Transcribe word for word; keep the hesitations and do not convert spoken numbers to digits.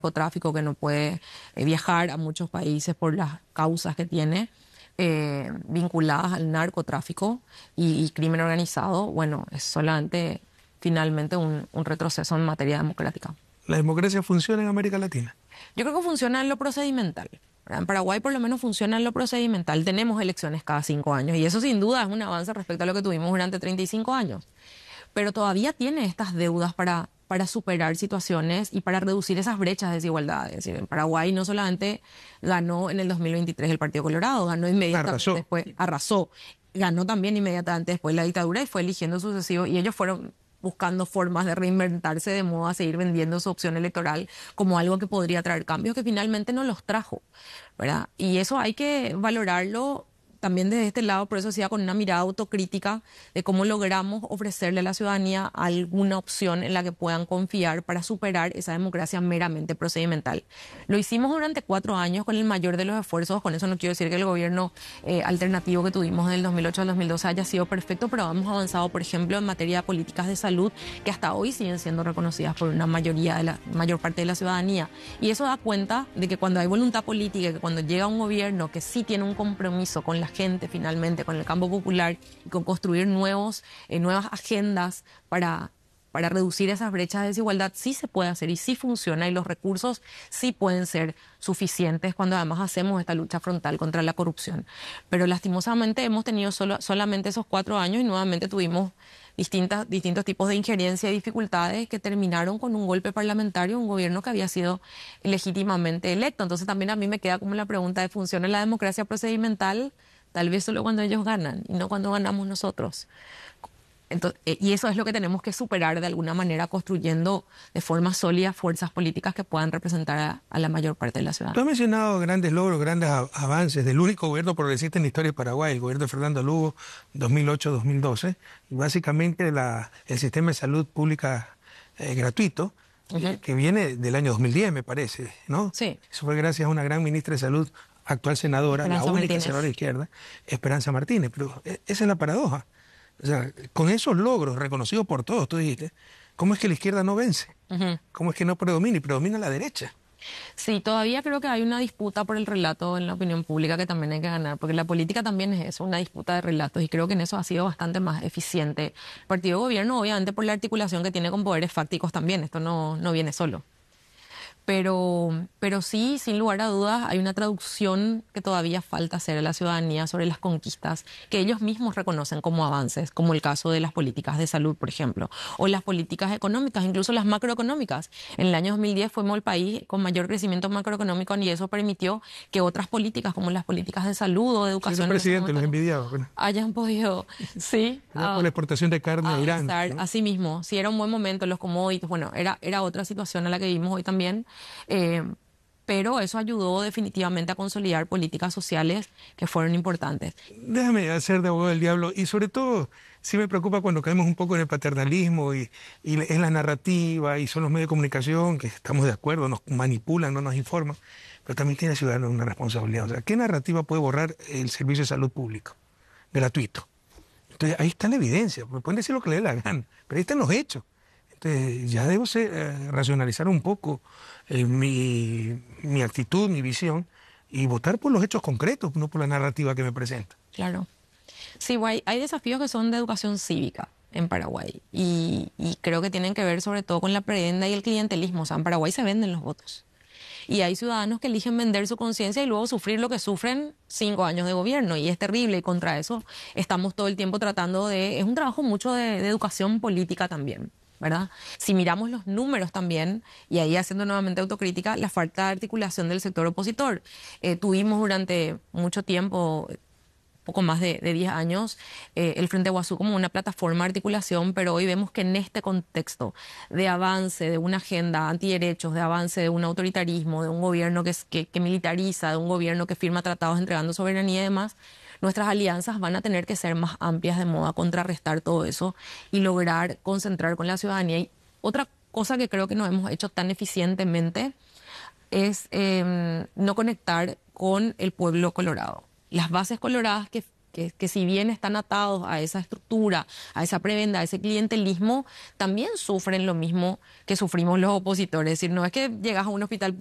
narcotráfico que no puede eh, viajar a muchos países por las causas que tiene eh, vinculadas al narcotráfico y, y crimen organizado, bueno, es solamente finalmente un, un retroceso en materia democrática. ¿La democracia funciona en América Latina? Yo creo que funciona en lo procedimental. En Paraguay por lo menos funciona en lo procedimental. Tenemos elecciones cada cinco años y eso sin duda es un avance respecto a lo que tuvimos durante treinta y cinco años. Pero todavía tiene estas deudas para, para superar situaciones y para reducir esas brechas de desigualdad. Es decir, en Paraguay no solamente ganó en el dos mil veintitrés el Partido Colorado, ganó inmediatamente arrasó. después, arrasó, ganó también inmediatamente después la dictadura y fue eligiendo sucesivos y ellos fueron buscando formas de reinventarse de modo a seguir vendiendo su opción electoral como algo que podría traer cambios que finalmente no los trajo, ¿verdad? Y eso hay que valorarlo también desde este lado, por eso decía con una mirada autocrítica de cómo logramos ofrecerle a la ciudadanía alguna opción en la que puedan confiar para superar esa democracia meramente procedimental. Lo hicimos durante cuatro años con el mayor de los esfuerzos, con eso no quiero decir que el gobierno eh, alternativo que tuvimos del dos mil ocho al dos mil doce haya sido perfecto, pero hemos avanzado, por ejemplo, en materia de políticas de salud que hasta hoy siguen siendo reconocidas por una mayoría de la mayor parte de la ciudadanía. Y eso da cuenta de que cuando hay voluntad política, que cuando llega un gobierno que sí tiene un compromiso con la gente finalmente, con el campo popular y con construir nuevos, eh, nuevas agendas para, para reducir esas brechas de desigualdad, sí se puede hacer y sí funciona y los recursos sí pueden ser suficientes cuando además hacemos esta lucha frontal contra la corrupción. Pero lastimosamente hemos tenido solo, solamente esos cuatro años y nuevamente tuvimos distintas, distintos tipos de injerencia y dificultades que terminaron con un golpe parlamentario, un gobierno que había sido legítimamente electo. Entonces también a mí me queda como la pregunta de ¿funciona la democracia procedimental? Tal vez solo cuando ellos ganan y no cuando ganamos nosotros. Entonces, y eso es lo que tenemos que superar de alguna manera, construyendo de forma sólida fuerzas políticas que puedan representar a, a la mayor parte de la ciudad. Tú has mencionado grandes logros, grandes avances del único gobierno progresista en la historia de Paraguay, el gobierno de Fernando Lugo, dos mil ocho a dos mil doce. Y básicamente la, el sistema de salud pública eh, gratuito, uh-huh. que viene del año dos mil diez, me parece, ¿no? Sí. Eso fue gracias a una gran ministra de Salud, actual senadora, Esperanza la única Martínez. senadora de izquierda, Esperanza Martínez. Pero esa es la paradoja. O sea, con esos logros reconocidos por todos, tú dijiste, ¿cómo es que la izquierda no vence? Uh-huh. ¿Cómo es que no predomina y predomina la derecha? Sí, todavía creo que hay una disputa por el relato en la opinión pública que también hay que ganar, porque la política también es eso, una disputa de relatos, y creo que en eso ha sido bastante más eficiente el partido de gobierno, obviamente por la articulación que tiene con poderes fácticos también, esto no, no viene solo. Pero, pero sí, sin lugar a dudas, hay una traducción que todavía falta hacer a la ciudadanía sobre las conquistas que ellos mismos reconocen como avances, como el caso de las políticas de salud, por ejemplo, o las políticas económicas, incluso las macroeconómicas. En el año dos mil diez fuimos el país con mayor crecimiento macroeconómico y eso permitió que otras políticas, como las políticas de salud o de educación, el presidente los envidiaba, bueno. hayan podido, sí, uh, por la exportación de carne a Irán, ¿no? Así mismo, sí, era un buen momento, los commodities, bueno, era, era otra situación a la que vivimos hoy también. Eh, pero eso ayudó definitivamente a consolidar políticas sociales que fueron importantes. Déjame hacer de abogado del diablo y sobre todo sí me preocupa cuando caemos un poco en el paternalismo y, y es la narrativa y son los medios de comunicación que estamos de acuerdo, nos manipulan, no nos informan, pero también tiene el ciudadano una responsabilidad. O sea, ¿qué narrativa puede borrar el servicio de salud público gratuito? Entonces ahí está la evidencia, me pueden decir lo que le dé la gana, pero ahí están los hechos. Entonces, ya debo ser, eh, racionalizar un poco eh, mi, mi actitud, mi visión, y votar por los hechos concretos, no por la narrativa que me presenta. Claro. Sí, hay, hay desafíos que son de educación cívica en Paraguay, y, y creo que tienen que ver sobre todo con la prebenda y el clientelismo. O sea, en Paraguay se venden los votos. Y hay ciudadanos que eligen vender su conciencia y luego sufrir lo que sufren cinco años de gobierno. Y es terrible, y contra eso estamos todo el tiempo tratando de... Es un trabajo mucho de, de educación política también, ¿verdad? Si miramos los números también, y ahí haciendo nuevamente autocrítica, la falta de articulación del sector opositor. Eh, tuvimos durante mucho tiempo, poco más de, de diez años, eh, el Frente Guazú como una plataforma de articulación, pero hoy vemos que en este contexto de avance de una agenda antiderechos, de avance de un autoritarismo, de un gobierno que, que, que militariza, de un gobierno que firma tratados entregando soberanía y demás, nuestras alianzas van a tener que ser más amplias de modo a contrarrestar todo eso y lograr concentrar con la ciudadanía. Y otra cosa que creo que no hemos hecho tan eficientemente es eh, no conectar con el pueblo colorado. Las bases coloradas que que, que si bien están atados a esa estructura, a esa prebenda, a ese clientelismo, también sufren lo mismo que sufrimos los opositores. Es decir, no es que llegas a un hospital